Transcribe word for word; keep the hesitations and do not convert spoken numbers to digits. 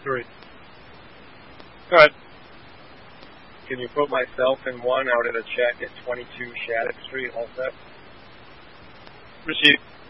Three. Go ahead. Can you put myself in one out at a check at twenty-two Shattuck Street, all set? Received.